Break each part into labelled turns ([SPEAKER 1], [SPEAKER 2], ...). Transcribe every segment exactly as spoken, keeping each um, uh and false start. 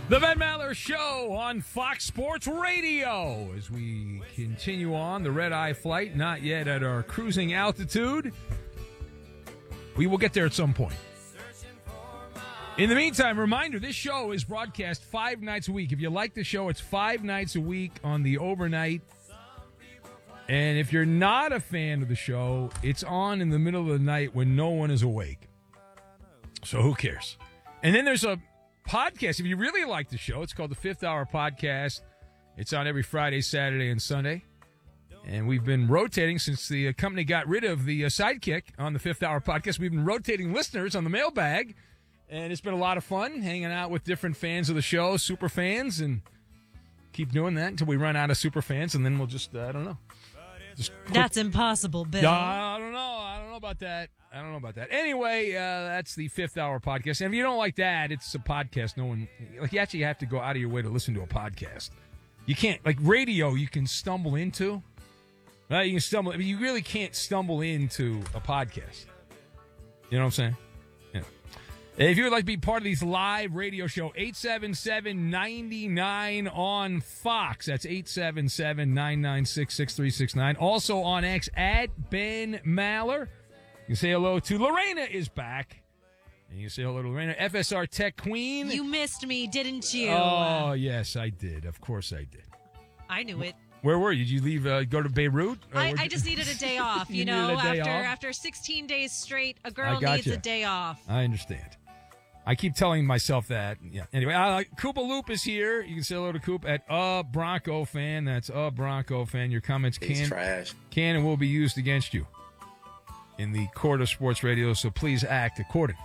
[SPEAKER 1] The Ben Maller Show on Fox Sports Radio as we continue on the red-eye flight, not yet at our cruising altitude. We will get there at some point. In the meantime, reminder, this show is broadcast five nights a week. If you like the show, it's five nights a week on the overnight. And if you're not a fan of the show, it's on in the middle of the night when no one is awake. So who cares? And then there's a podcast. If you really like the show, it's called the Fifth Hour Podcast. It's on every Friday, Saturday, and Sunday. And we've been rotating since the company got rid of the uh, sidekick on the Fifth Hour Podcast. We've been rotating listeners on the mailbag, and it's been a lot of fun hanging out with different fans of the show, super fans, and keep doing that until we run out of super fans, and then we'll just, uh, I don't know. Just
[SPEAKER 2] That's impossible, Bill.
[SPEAKER 1] Uh, I don't know. I don't know about that. I don't know about that. Anyway, uh, that's the Fifth Hour Podcast. And if you don't like that, it's a podcast. No one, like, you actually have to go out of your way to listen to a podcast. You can't, like, radio, you can stumble into. Right? You can stumble, I mean, you really can't stumble into a podcast. You know what I'm saying? Yeah. If you would like to be part of these live radio show, eight seven seven, nine nine on Fox. That's eight seven seven, nine nine six, six three six nine. Also on X at Ben Maller. You can say hello to Lorena is back. And you can say hello to Lorena, F S R Tech Queen.
[SPEAKER 2] You missed me, didn't you?
[SPEAKER 1] Oh, yes, I did. Of course I did.
[SPEAKER 2] I knew it.
[SPEAKER 1] Where were you? Did you leave, uh, go to Beirut?
[SPEAKER 2] I, I just needed a day off, you,
[SPEAKER 1] you
[SPEAKER 2] know.
[SPEAKER 1] after
[SPEAKER 2] off?
[SPEAKER 1] after
[SPEAKER 2] after sixteen days straight, a girl needs
[SPEAKER 1] you.
[SPEAKER 2] a day off.
[SPEAKER 1] I understand. I keep telling myself that. Yeah. Anyway, uh, Koopa Loop is here. You can say hello to Coop at a Bronco fan. That's a Bronco fan. Your comments can,
[SPEAKER 3] trash.
[SPEAKER 1] can and will be used against you in the court of sports radio, so please act accordingly.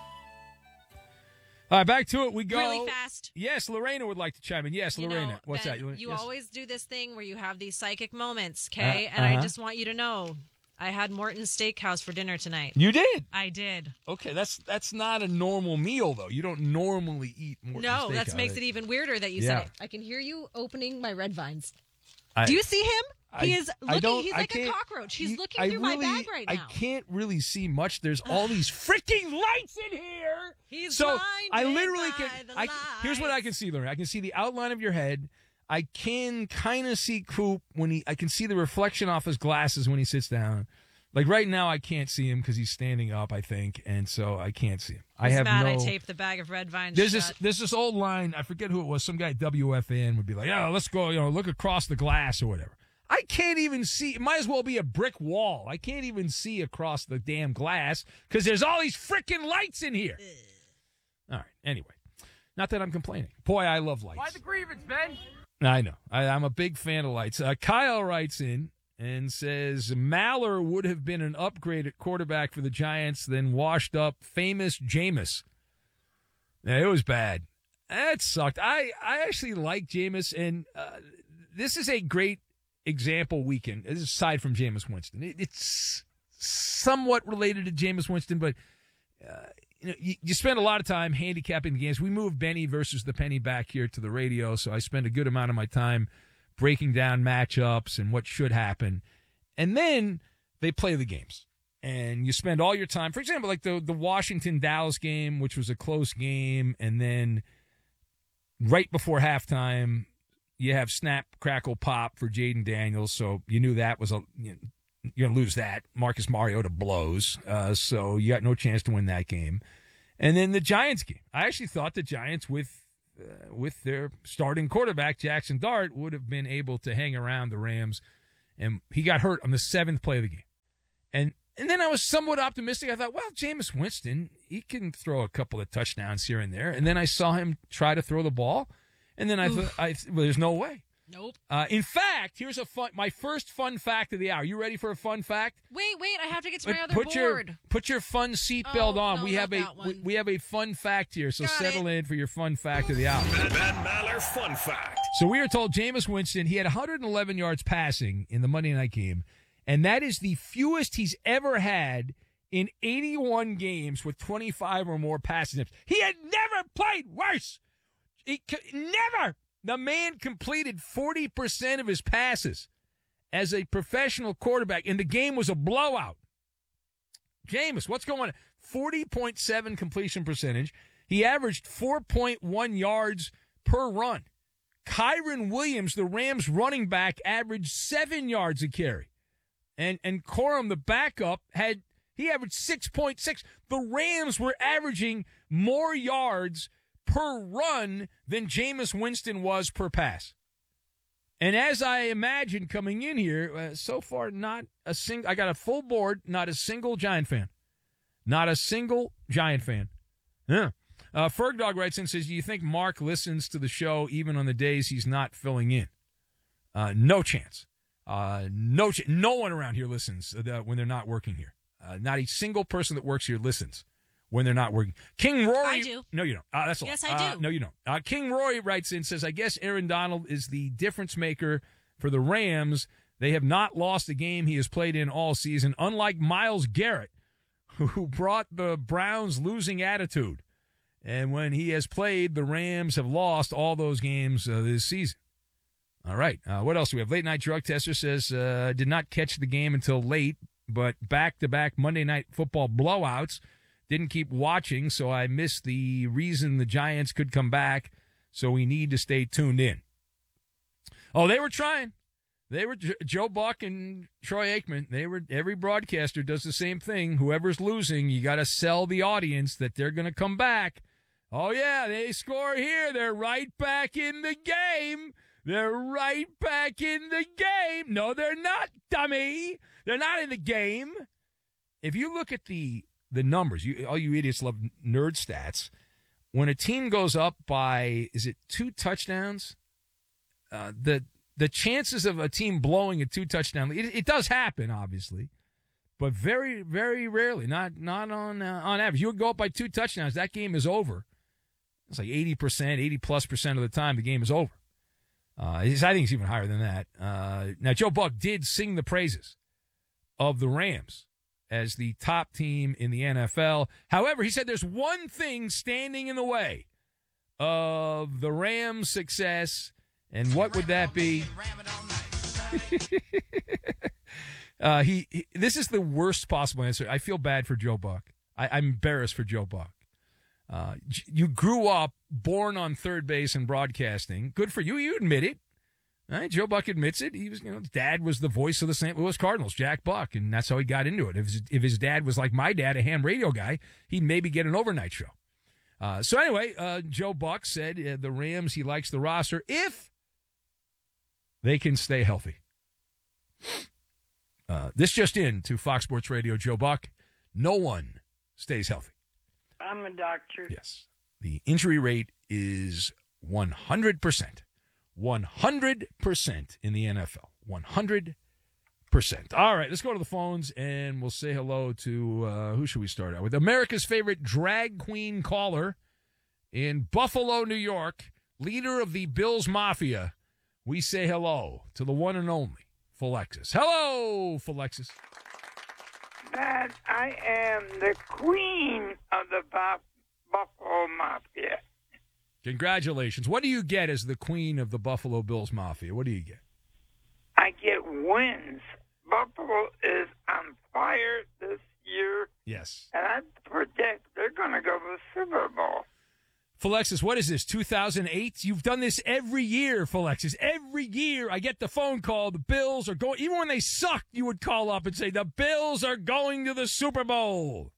[SPEAKER 1] All right, back to it we go.
[SPEAKER 2] Really fast.
[SPEAKER 1] Yes, Lorena would like to chime in. Yes,
[SPEAKER 2] You
[SPEAKER 1] Lorena.
[SPEAKER 2] know,
[SPEAKER 1] What's
[SPEAKER 2] Ben,
[SPEAKER 1] that?
[SPEAKER 2] You
[SPEAKER 1] yes?
[SPEAKER 2] always do this thing where you have these psychic moments, okay?
[SPEAKER 1] Uh,
[SPEAKER 2] and
[SPEAKER 1] uh-huh.
[SPEAKER 2] I just want you to know, I had Morton's Steakhouse for dinner tonight.
[SPEAKER 1] You did?
[SPEAKER 2] I did.
[SPEAKER 1] Okay, that's that's not a normal meal, though. You don't normally eat Morton's
[SPEAKER 2] No,
[SPEAKER 1] Steakhouse.
[SPEAKER 2] that makes it even weirder that you
[SPEAKER 1] Yeah.
[SPEAKER 2] said it. I can hear you opening my red vines.
[SPEAKER 1] I,
[SPEAKER 2] Do you see him? He
[SPEAKER 1] I-
[SPEAKER 2] is
[SPEAKER 1] I
[SPEAKER 2] looking.
[SPEAKER 1] don't-
[SPEAKER 2] He's
[SPEAKER 1] I
[SPEAKER 2] like a
[SPEAKER 1] can't-
[SPEAKER 2] cockroach. He's
[SPEAKER 1] you-
[SPEAKER 2] looking
[SPEAKER 1] I
[SPEAKER 2] through
[SPEAKER 1] really-
[SPEAKER 2] my bag right now.
[SPEAKER 1] I can't really see much. There's all these freaking lights in here.
[SPEAKER 2] He's
[SPEAKER 1] so
[SPEAKER 2] blinded
[SPEAKER 1] I literally
[SPEAKER 2] by
[SPEAKER 1] can.
[SPEAKER 2] the
[SPEAKER 1] I, here's what I
[SPEAKER 2] lights.
[SPEAKER 1] can see, Lorena. I can see the outline of your head. I can kind of see Coop when he. I can see the reflection off his glasses when he sits down. Like right now, I can't see him because he's standing up, I think, and so I can't see him. I
[SPEAKER 2] He's
[SPEAKER 1] have
[SPEAKER 2] mad
[SPEAKER 1] no.
[SPEAKER 2] I taped the bag of red vines
[SPEAKER 1] There's
[SPEAKER 2] shut.
[SPEAKER 1] this there's this old line. I forget who it was. Some guy at W F N would be like, "Yeah, let's go. You know, look across the glass or whatever." I can't even see. It might as well be a brick wall. I can't even see across the damn glass because there's all these freaking lights in here. All right. Anyway, not that I'm complaining. Boy, I love lights.
[SPEAKER 4] Why the grievance, Ben?
[SPEAKER 1] I know. I, I'm a big fan of lights. Uh, Kyle writes in and says Maller would have been an upgrade at quarterback for the Giants than washed up famous Jameis. Yeah, it was bad. That sucked. I, I actually like Jameis, and uh, this is a great example weekend. This is aside from Jameis Winston. It, it's somewhat related to Jameis Winston, but uh, you know, you, you spend a lot of time handicapping the games. We moved Benny versus the Penny back here to the radio, so I spend a good amount of my time breaking down matchups and what should happen. And then they play the games. And you spend all your time, for example, like the, the Washington-Dallas game, which was a close game, and then right before halftime, you have snap, crackle, pop for Jaden Daniels, so you knew that was a you know, you're going to lose that. Marcus Mariota blows, uh, so you got no chance to win that game. And then the Giants game. I actually thought the Giants, with uh, with their starting quarterback, Jackson Dart, would have been able to hang around the Rams, and he got hurt on the seventh play of the game. And and then I was somewhat optimistic. I thought, well, Jameis Winston, he can throw a couple of touchdowns here and there. And then I saw him try to throw the ball, and then I thought, I, well, there's no way.
[SPEAKER 2] Nope.
[SPEAKER 1] Uh, in fact, here's a fun. My first fun fact of the hour. You ready for a fun fact?
[SPEAKER 2] Wait, wait! I have to get to my
[SPEAKER 1] Put-
[SPEAKER 2] other
[SPEAKER 1] put
[SPEAKER 2] board.
[SPEAKER 1] your put your fun seatbelt
[SPEAKER 2] Oh,
[SPEAKER 1] on.
[SPEAKER 2] no,
[SPEAKER 1] we
[SPEAKER 2] not
[SPEAKER 1] have a
[SPEAKER 2] that one.
[SPEAKER 1] we, we have a fun fact here. So
[SPEAKER 2] Got
[SPEAKER 1] settle
[SPEAKER 2] it.
[SPEAKER 1] in for your fun fact of the hour.
[SPEAKER 5] Ben Maller Fun Fact.
[SPEAKER 1] So we are told Jameis Winston, he had one hundred eleven yards passing in the Monday night game, and that is the fewest he's ever had in eighty-one games with twenty-five or more passing attempts. He had never played worse. He c- never. The man completed forty percent of his passes as a professional quarterback, and the game was a blowout. Jameis, what's going on? forty point seven completion percentage. He averaged four point one yards per run. Kyron Williams, the Rams running back, averaged seven yards a carry. And and Corum, the backup, had he averaged six point six. The Rams were averaging more yards per run than Jameis Winston was per pass. And as I imagined coming in here, uh, so far not a single. I got a full board, not a single Giant fan. Not a single Giant fan. Yeah. Uh, Ferg Dog writes in and says, do you think Mark listens to the show even on the days he's not filling in? Uh, no chance. Uh, no ch- No one around here listens uh, when they're not working here. Uh, not a single person that works here listens when they're not working. King Rory.
[SPEAKER 2] I do.
[SPEAKER 1] No, you don't. Uh, that's a
[SPEAKER 2] Yes,
[SPEAKER 1] lie.
[SPEAKER 2] I do.
[SPEAKER 1] Uh, no, you don't. Uh, King Rory writes in, says, I guess Aaron Donald is the difference maker for the Rams. They have not lost a game he has played in all season, unlike Myles Garrett, who brought the Browns losing attitude. And when he has played, the Rams have lost all those games uh, this season. All right. Uh, what else do we have? Late Night Drug Tester says, uh, did not catch the game until late, but back-to-back Monday Night Football blowouts. Didn't keep watching, so I missed the reason the Giants could come back, so we need to stay tuned in. Oh, they were trying. They were Joe Buck and Troy Aikman. They were every broadcaster does the same thing. Whoever's losing, you got to sell the audience that they're going to come back. Oh yeah, they score here. They're right back in the game. They're right back in the game. No, they're not, dummy. They're not in the game. If you look at the the numbers, you all you idiots love nerd stats. When a team goes up by, is it two touchdowns? Uh, the The chances of a team blowing a two-touchdown lead, it, it does happen, obviously, but very, very rarely, not not on uh, on average. You would go up by two touchdowns, that game is over. It's like eighty percent, eighty-plus percent of the time the game is over. Uh, I think it's even higher than that. Uh, now, Joe Buck did sing the praises of the Rams as the top team in the N F L. However, he said there's one thing standing in the way of the Rams' success. And what would that be? uh, he, he. This is the worst possible answer. I feel bad for Joe Buck. I, I'm embarrassed for Joe Buck. Uh, you grew up born on third base and broadcasting. Good for you. You admit it. Right? Joe Buck admits it. He was, you know, his dad was the voice of the Saint Louis Cardinals, Jack Buck, and that's how he got into it. If his, if his dad was like my dad, a ham radio guy, he'd maybe get an overnight show. Uh, so anyway, uh, Joe Buck said uh, the Rams, he likes the roster if they can stay healthy. Uh, this just in to Fox Sports Radio, Joe Buck. No one stays healthy.
[SPEAKER 3] I'm a doctor.
[SPEAKER 1] Yes. The injury rate is one hundred percent. one hundred percent in the N F L. one hundred percent. All right, let's go to the phones, and we'll say hello to, uh, who should we start out with? America's favorite drag queen caller in Buffalo, New York, leader of the Bills Mafia. We say hello to the one and only Philexis. Hello, Philexis.
[SPEAKER 3] That I am the queen of the Buff- Buffalo Mafia.
[SPEAKER 1] Congratulations. What do you get as the queen of the Buffalo Bills Mafia? What do you get?
[SPEAKER 3] I get wins. Buffalo is on fire this year.
[SPEAKER 1] Yes.
[SPEAKER 3] And I predict they're going to go to the Super Bowl.
[SPEAKER 1] Philexis, what is this, two thousand eight? You've done this every year, Philexis. Every year I get the phone call, the Bills are going, even when they sucked, you would call up and say, the Bills are going to the Super Bowl.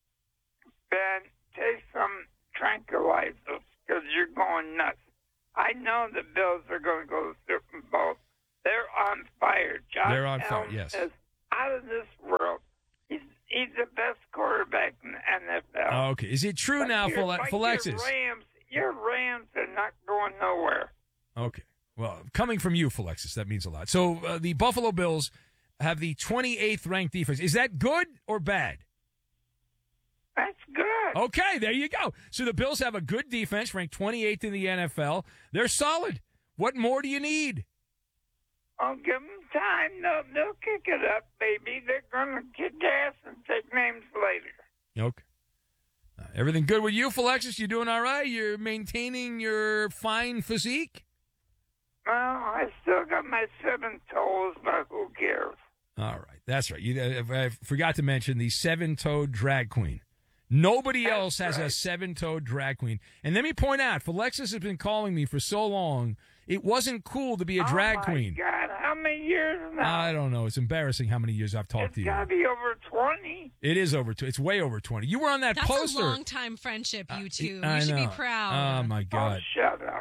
[SPEAKER 3] Ben, take some tranquilizers because you're going nuts. I know the Bills are going to go to the Super Bowl. They're on fire. Josh
[SPEAKER 1] They're on fire,
[SPEAKER 3] Allen
[SPEAKER 1] yes.
[SPEAKER 3] is out of this world. He's, he's the best quarterback in the N F L.
[SPEAKER 1] Oh, okay. Is it true
[SPEAKER 3] But
[SPEAKER 1] now,
[SPEAKER 3] your-
[SPEAKER 1] Phile-
[SPEAKER 3] but
[SPEAKER 1] Philexis?
[SPEAKER 3] Your Rams, your Rams are not going nowhere.
[SPEAKER 1] Okay. Well, coming from you, Philexis, that means a lot. So uh, the Buffalo Bills have the twenty-eighth ranked defense. Is that good or bad?
[SPEAKER 3] That's good.
[SPEAKER 1] Okay, there you go. So the Bills have a good defense, ranked twenty-eighth in the N F L. They're solid. What more do you need?
[SPEAKER 3] I'll give them time. They'll, they'll kick it up, baby. They're going to kick ass and take names later.
[SPEAKER 1] Okay. Uh, everything good with you, Philexis? You doing all right? You're maintaining your fine physique?
[SPEAKER 3] Well, I still got my seven toes, but who cares?
[SPEAKER 1] All right. That's right. You, uh, I forgot to mention the seven-toed drag queen. Nobody
[SPEAKER 3] That's
[SPEAKER 1] else has a
[SPEAKER 3] right.
[SPEAKER 1] seven-toed drag queen. And let me point out, Philexis has been calling me for so long, it wasn't cool to be a drag
[SPEAKER 3] oh my
[SPEAKER 1] queen.
[SPEAKER 3] God, how many years now?
[SPEAKER 1] I don't know. It's embarrassing how many years I've talked
[SPEAKER 3] it's
[SPEAKER 1] to you.
[SPEAKER 3] got to be over twenty.
[SPEAKER 1] It is over. Tw- it's way over twenty. You were on that
[SPEAKER 2] That's
[SPEAKER 1] poster.
[SPEAKER 2] a long time friendship, you two.
[SPEAKER 1] I
[SPEAKER 2] you should
[SPEAKER 1] know.
[SPEAKER 2] be proud.
[SPEAKER 1] Oh my
[SPEAKER 3] Oh,
[SPEAKER 1] God.
[SPEAKER 3] shut up.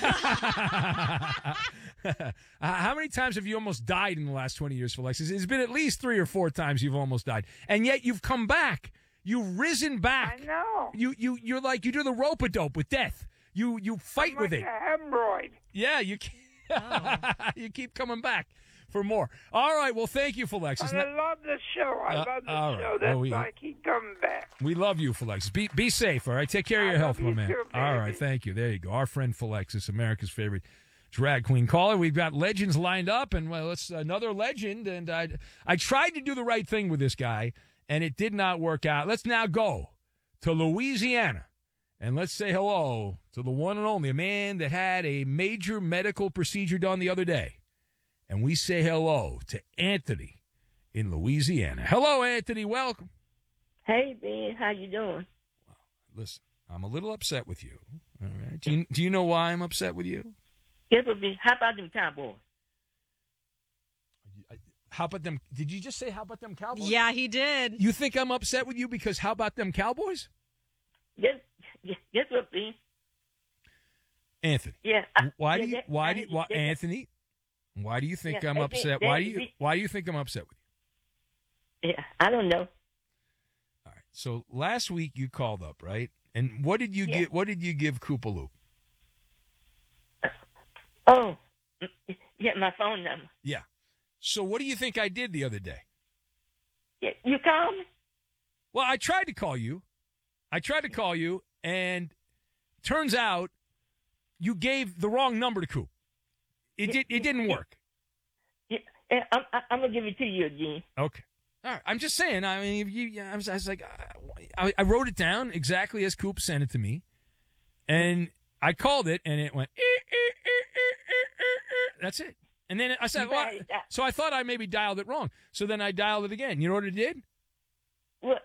[SPEAKER 1] Uh, How many times have you almost died in the last twenty years, Philexis? It's been at least three or four times you've almost died. And yet you've come back. You've risen back.
[SPEAKER 3] I know.
[SPEAKER 1] You you you're like you do the rope-a-dope with death. You you fight
[SPEAKER 3] I'm
[SPEAKER 1] with
[SPEAKER 3] like
[SPEAKER 1] it.
[SPEAKER 3] a hemorrhoid.
[SPEAKER 1] Yeah, you keep, you keep coming back for more. All right, well, thank you, Philexis.
[SPEAKER 3] But I love the show. I
[SPEAKER 1] Uh,
[SPEAKER 3] love the
[SPEAKER 1] all right.
[SPEAKER 3] show. That's
[SPEAKER 1] Oh, we-
[SPEAKER 3] why I keep coming back.
[SPEAKER 1] We love you, Philexis. Be be safe, all right? Take care of
[SPEAKER 3] I
[SPEAKER 1] your
[SPEAKER 3] love
[SPEAKER 1] health, my
[SPEAKER 3] you
[SPEAKER 1] man.
[SPEAKER 3] too,
[SPEAKER 1] All
[SPEAKER 3] baby.
[SPEAKER 1] right, thank you. There you go. Our friend Philexis, America's favorite drag queen caller. We've got legends lined up, and well, it's another legend. And I I tried to do the right thing with this guy, and it did not work out. Let's now go to Louisiana, and let's say hello to the one and only, a man that had a major medical procedure done the other day. And we say hello to Anthony in Louisiana. Hello, Anthony. Welcome.
[SPEAKER 4] Hey, Ben, how you doing?
[SPEAKER 1] Listen, I'm a little upset with you. All right. Do you, do you know why I'm upset with you?
[SPEAKER 4] Guess what, Ben? How about them Cowboys?
[SPEAKER 1] How about them? Did you just say, how about them Cowboys?
[SPEAKER 2] Yeah, he did.
[SPEAKER 1] You think I'm upset with you because how about them Cowboys?
[SPEAKER 4] Guess, guess, guess what, Ben?
[SPEAKER 1] Anthony.
[SPEAKER 4] Yeah. I-
[SPEAKER 1] Why
[SPEAKER 4] yeah,
[SPEAKER 1] do you,
[SPEAKER 4] yeah,
[SPEAKER 1] why
[SPEAKER 4] I-
[SPEAKER 1] do you, why,
[SPEAKER 4] yeah,
[SPEAKER 1] Anthony, why do you think
[SPEAKER 4] Yeah,
[SPEAKER 1] I'm
[SPEAKER 4] I
[SPEAKER 1] upset?
[SPEAKER 4] think
[SPEAKER 1] Why do
[SPEAKER 4] that-
[SPEAKER 1] you, why do you think I'm upset with you?
[SPEAKER 4] Yeah, I don't know.
[SPEAKER 1] All right. So last week you called up, right? And what did you
[SPEAKER 4] Yeah.
[SPEAKER 1] give, what did you give Koopaloop?
[SPEAKER 4] Oh, yeah, my phone number.
[SPEAKER 1] Yeah. So what do you think I did the other day?
[SPEAKER 4] Yeah, you called me?
[SPEAKER 1] Well, I tried to call you. I tried to call you, and turns out you gave the wrong number to Coop. It did. It didn't work.
[SPEAKER 4] Yeah, yeah, I'm, I- I'm going to give it to you again.
[SPEAKER 1] Okay. All right. I'm just saying. I mean, if you, yeah, I, was, I was like, I, I wrote it down exactly as Coop sent it to me, and I called it, and it went. "Eh, eh, eh, eh, eh, eh, eh." That's it. And then I said,
[SPEAKER 4] You
[SPEAKER 1] well,
[SPEAKER 4] better di-
[SPEAKER 1] so I thought I maybe dialed it wrong. So then I dialed it again. You know what it did?
[SPEAKER 4] What?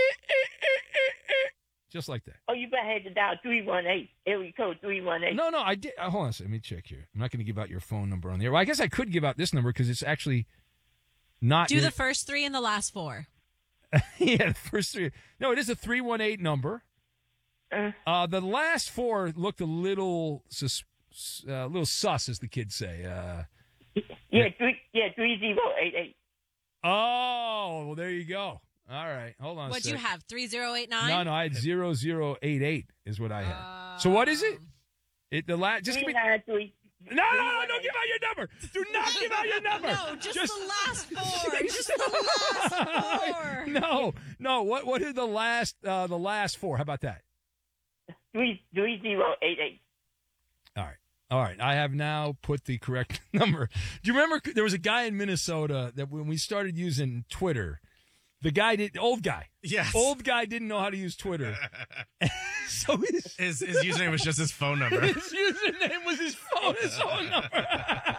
[SPEAKER 1] Just like that.
[SPEAKER 4] Oh, you better have to dial three one eight. Area code three one eight.
[SPEAKER 1] No, no, I did. Uh, hold on a second. Let me check here. I'm not going to give out your phone number on the air. Well, I guess I could give out this number because it's actually not.
[SPEAKER 2] Do
[SPEAKER 1] your-
[SPEAKER 2] the first three and the last four.
[SPEAKER 1] yeah, the first three. No, it is a three one eight number.
[SPEAKER 4] Uh,
[SPEAKER 1] Uh, the last four looked a little sus, uh, little sus, as the kids say. Uh,
[SPEAKER 4] yeah, three, yeah, three zero eight eight.
[SPEAKER 1] oh, well, there you go. All right, hold on.
[SPEAKER 2] What'd
[SPEAKER 1] a
[SPEAKER 2] you
[SPEAKER 1] sec.
[SPEAKER 2] have? Three zero eight nine.
[SPEAKER 1] No, no, I had zero zero eight eight is what I had. so what is it? It the last. Just give
[SPEAKER 4] Three
[SPEAKER 1] me.
[SPEAKER 4] nine three.
[SPEAKER 1] No, no, no! Don't give out your number. Do not give out your number.
[SPEAKER 2] No, just, the last four. just the last four.
[SPEAKER 1] No, no. What? What are the last? Uh, the last four? How about that?
[SPEAKER 4] Three three zero eight eight.
[SPEAKER 1] All right. All right. I have now put the correct number. Do you remember there was a guy in Minnesota that when we started using Twitter, the guy did old guy.
[SPEAKER 6] Yes.
[SPEAKER 1] Old guy didn't know how to use Twitter. so his,
[SPEAKER 6] His his username was just his phone number.
[SPEAKER 1] his username was his phone, his phone number.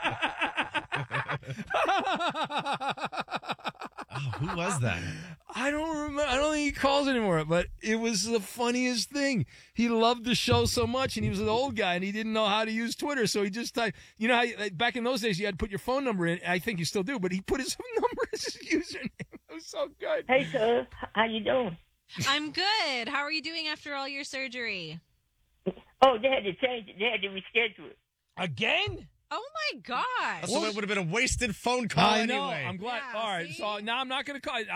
[SPEAKER 6] Oh, who was that?
[SPEAKER 1] I don't remember. I don't think he calls anymore, but it was the funniest thing. He loved the show so much, and he was an old guy, and he didn't know how to use Twitter, so he just typed. You know how you, back in those days you had to put your phone number in. I think you still do, but he put his number as his username. It was so good.
[SPEAKER 4] Hey, cuz, how you doing?
[SPEAKER 2] I'm good. How are you doing after all your surgery?
[SPEAKER 4] Oh, they had to change it. They had to reschedule it.
[SPEAKER 1] Again?
[SPEAKER 2] Oh my gosh.
[SPEAKER 6] So it would have been a wasted phone call
[SPEAKER 1] I know.
[SPEAKER 6] anyway.
[SPEAKER 1] I'm glad.
[SPEAKER 2] Yeah,
[SPEAKER 1] All right,
[SPEAKER 2] see?
[SPEAKER 1] so now I'm not going to call.